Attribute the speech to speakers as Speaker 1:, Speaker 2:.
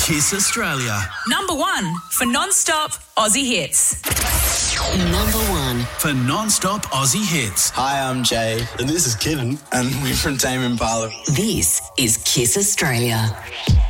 Speaker 1: Kiss Australia.
Speaker 2: Number 1 for non-stop Aussie hits.
Speaker 3: Number 1
Speaker 1: for non-stop Aussie hits.
Speaker 4: Hi, I'm Jay.
Speaker 5: And this is Kevin.
Speaker 4: And we're from Tame Impala.
Speaker 3: This is Kiss Australia.